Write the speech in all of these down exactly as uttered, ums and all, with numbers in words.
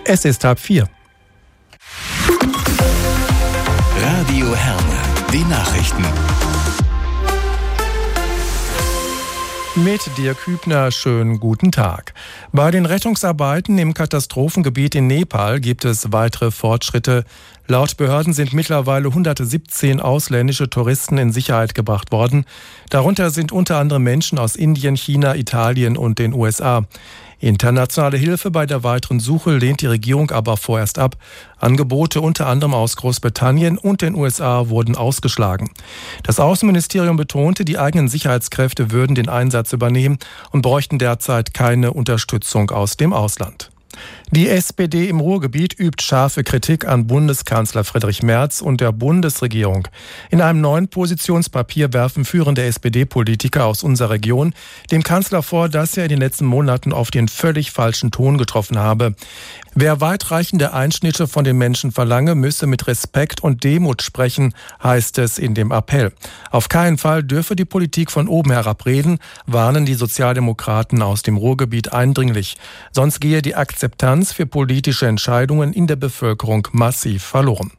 Es ist halb vier. Radio Herne, die Nachrichten. Mit Dirk Hübner, schönen guten Tag. Bei den Rettungsarbeiten im Katastrophengebiet in Nepal gibt es weitere Fortschritte. Laut Behörden sind mittlerweile hundertsiebzehn ausländische Touristen in Sicherheit gebracht worden. Darunter sind unter anderem Menschen aus Indien, China, Italien und den U S A. Internationale Hilfe bei der weiteren Suche lehnt die Regierung aber vorerst ab. Angebote unter anderem aus Großbritannien und den U S A wurden ausgeschlagen. Das Außenministerium betonte, die eigenen Sicherheitskräfte würden den Einsatz übernehmen und bräuchten derzeit keine Unterstützung aus dem Ausland. Die S P D im Ruhrgebiet übt scharfe Kritik an Bundeskanzler Friedrich Merz und der Bundesregierung. In einem neuen Positionspapier werfen führende S P D-Politiker aus unserer Region dem Kanzler vor, dass er in den letzten Monaten auf den völlig falschen Ton getroffen habe. Wer weitreichende Einschnitte von den Menschen verlange, müsse mit Respekt und Demut sprechen, heißt es in dem Appell. Auf keinen Fall dürfe die Politik von oben herab reden, warnen die Sozialdemokraten aus dem Ruhrgebiet eindringlich. Sonst gehe die Akzeptanz für politische Entscheidungen in der Bevölkerung massiv verloren.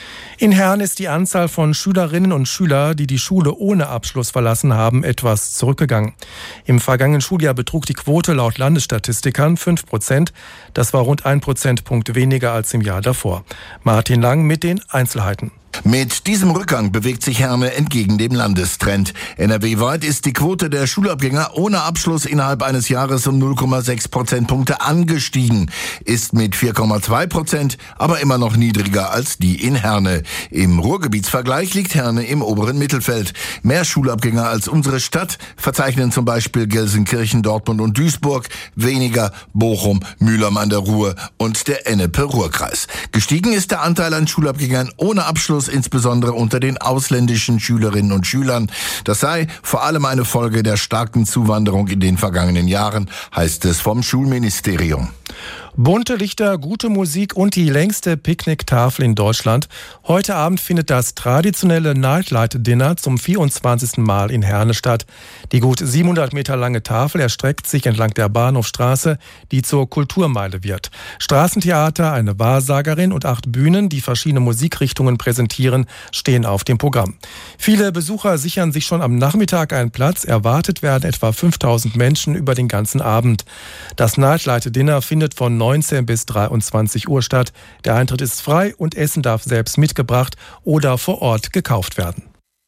In Herne ist die Anzahl von Schülerinnen und Schülern, die die Schule ohne Abschluss verlassen haben, etwas zurückgegangen. Im vergangenen Schuljahr betrug die Quote laut Landesstatistikern fünf Prozent. Das war rund ein Prozentpunkt weniger als im Jahr davor. Martin Lang mit den Einzelheiten. Mit diesem Rückgang bewegt sich Herne entgegen dem Landestrend. N R W-weit ist die Quote der Schulabgänger ohne Abschluss innerhalb eines Jahres um null Komma sechs Prozentpunkte angestiegen, ist mit vier Komma zwei Prozent aber immer noch niedriger als die in Herne. Im Ruhrgebietsvergleich liegt Herne im oberen Mittelfeld. Mehr Schulabgänger als unsere Stadt verzeichnen zum Beispiel Gelsenkirchen, Dortmund und Duisburg, weniger Bochum, Mülheim an der Ruhr und der Ennepe-Ruhr-Kreis. Gestiegen ist der Anteil an Schulabgängern ohne Abschluss, insbesondere unter den ausländischen Schülerinnen und Schülern. Das sei vor allem eine Folge der starken Zuwanderung in den vergangenen Jahren, heißt es vom Schulministerium. Bunte Lichter, gute Musik und die längste Picknicktafel in Deutschland. Heute Abend findet das traditionelle Nightlight Dinner zum vierundzwanzigsten Mal in Herne statt. Die gut siebenhundert Meter lange Tafel erstreckt sich entlang der Bahnhofstraße, die zur Kulturmeile wird. Straßentheater, eine Wahrsagerin und acht Bühnen, die verschiedene Musikrichtungen präsentieren, stehen auf dem Programm. Viele Besucher sichern sich schon am Nachmittag einen Platz. Erwartet werden etwa fünftausend Menschen über den ganzen Abend. Das Nightlight Dinner findet von neunzehn bis dreiundzwanzig Uhr statt. Der Eintritt ist frei und Essen darf selbst mitgebracht oder vor Ort gekauft werden.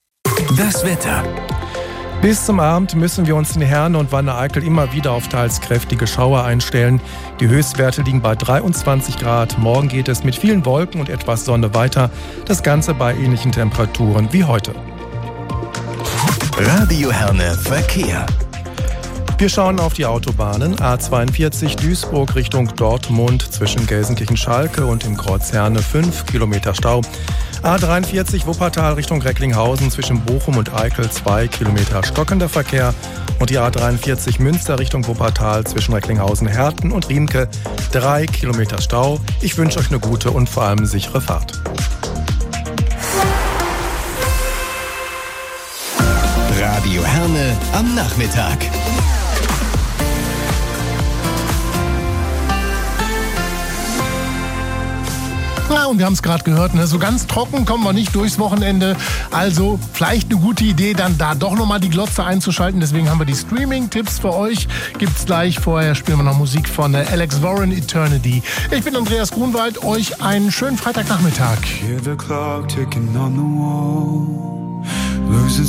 Das Wetter. Bis zum Abend müssen wir uns in Herne und Wanne-Eickel immer wieder auf teils kräftige Schauer einstellen. Die Höchstwerte liegen bei dreiundzwanzig Grad. Morgen geht es mit vielen Wolken und etwas Sonne weiter. Das Ganze bei ähnlichen Temperaturen wie heute. Radio Herne Verkehr. Wir schauen auf die Autobahnen. A zweiundvierzig Duisburg Richtung Dortmund zwischen Gelsenkirchen-Schalke und im Kreuz Herne fünf Kilometer Stau. A dreiundvierzig Wuppertal Richtung Recklinghausen zwischen Bochum und Eickel zwei Kilometer stockender Verkehr. Und die A dreiundvierzig Münster Richtung Wuppertal zwischen Recklinghausen-Herten und Riemke drei Kilometer Stau. Ich wünsche euch eine gute und vor allem sichere Fahrt. Radio Herne am Nachmittag. Ja, und wir haben es gerade gehört, ne? So ganz trocken kommen wir nicht durchs Wochenende. Also vielleicht eine gute Idee, dann da doch nochmal die Glotze einzuschalten. Deswegen haben wir die Streaming-Tipps für euch. Gibt's gleich. Vorher spielen wir noch Musik von Alex Warren, Eternity. Ich bin Andreas Grunwald. Euch einen schönen Freitagnachmittag. Hear the clock ticking on the wall. Losing